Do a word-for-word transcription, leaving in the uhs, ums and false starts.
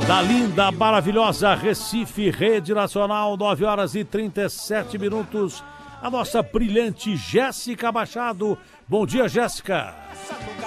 Da linda, maravilhosa Recife, Rede Nacional, nove horas e trinta e sete minutos. A nossa brilhante Jéssica Machado. Bom dia, Jéssica.